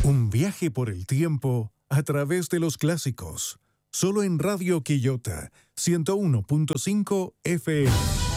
Un viaje por el tiempo a través de los clásicos. Solo en Radio Quillota 101.5 FM.